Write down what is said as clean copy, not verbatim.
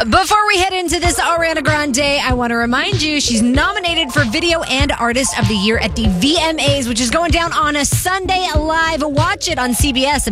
Before we head into this Ariana Grande, I want to remind you she's nominated for Video and Artist of the Year at the VMAs, which is going down on a Sunday live. Watch it on CBS and